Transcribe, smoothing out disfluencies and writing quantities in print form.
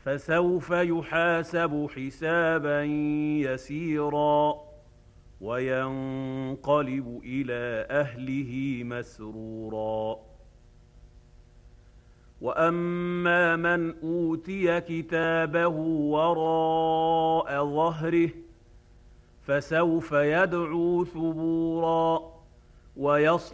فسوف يحاسب حسابا يسيرا وينقلب إلى أهله مسرورا. وأما من أوتي كتابه وراء ظهره فسوف يدعو ثبورا ويصلى